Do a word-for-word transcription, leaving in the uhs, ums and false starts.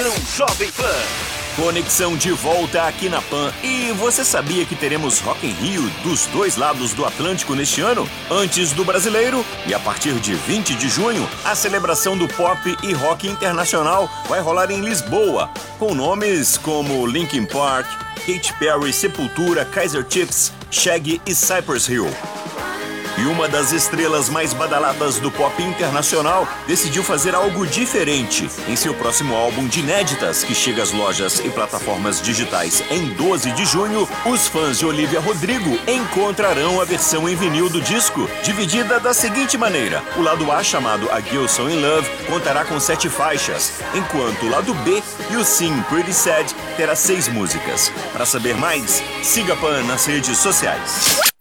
Conexão Jovem Pan. Conexão de volta aqui na Pan. E você sabia que teremos Rock in Rio dos dois lados do Atlântico neste ano? Antes do Brasileiro e a partir de vinte de junho, a celebração do pop e rock internacional vai rolar em Lisboa, com nomes como Linkin Park, Katy Perry, Sepultura, Kaiser Chiefs, Shaggy e Cypress Hill. E uma das estrelas mais badaladas do pop internacional decidiu fazer algo diferente. Em seu próximo álbum de inéditas, que chega às lojas e plataformas digitais em doze de junho, os fãs de Olivia Rodrigo encontrarão a versão em vinil do disco, dividida da seguinte maneira. O lado A, chamado A Girl So In Love, contará com sete faixas, enquanto o lado B e o Sim Pretty Sad terá seis músicas. Para saber mais, siga a Pan nas redes sociais.